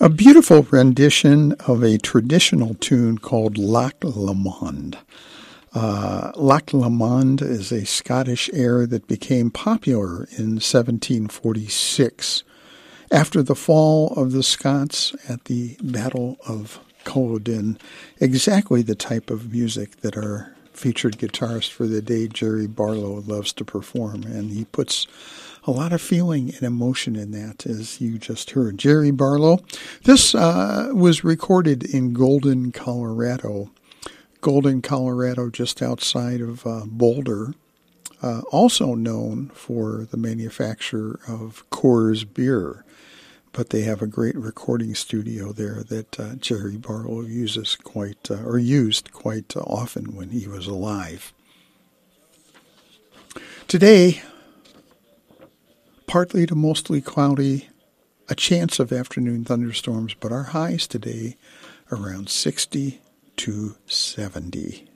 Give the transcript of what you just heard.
A beautiful rendition of a traditional tune called Lac Lamond. Lac Lamond is a Scottish air that became popular in 1746 after the fall of the Scots at the Battle of Culloden. Exactly the type of music that our featured guitarist for the day, Jerry Barlow, loves to perform, and he puts a lot of feeling and emotion in that, as you just heard. Jerry Barlow. This was recorded in Golden, Colorado. Golden, Colorado, just outside of Boulder. Also known for the manufacture of Coors beer. But they have a great recording studio there that Jerry Barlow used quite often when he was alive. Today, partly to mostly cloudy, a chance of afternoon thunderstorms, but our highs today around 60 to 70.